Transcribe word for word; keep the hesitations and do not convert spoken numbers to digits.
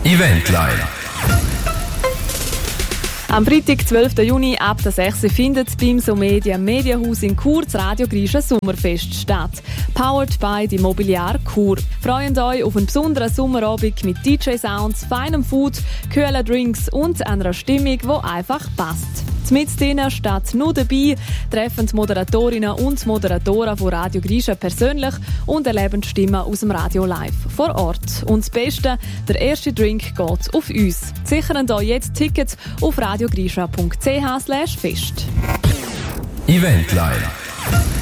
Eventline. Am Freitag, zwölften Juni, ab der sechs Uhr findet beim Somedia Medienhaus in Chur das Radio Griechen Sommerfest statt. Powered by die Mobiliar Chur. Freut euch auf einen besonderen Sommerabend mit D J-Sounds, feinem Food, kühlen Drinks und einer Stimmung, die einfach passt. Mit denen steht nur dabei, treffen die Moderatorinnen und Moderatoren von Radio Griechen persönlich und erleben die Stimmen aus dem Radio live vor Ort. Und das Beste, der erste Drink geht auf uns. Sichern euch jetzt Tickets auf radiogriechen punkt c h slash fest. Eventline.